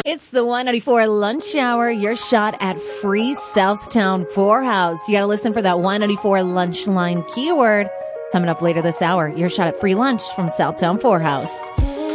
It's the 194 lunch hour, your shot at free Southtown Poorhouse. You got to listen for that 194 lunch line keyword. Coming up later this hour, your shot at free lunch from Southtown Poorhouse.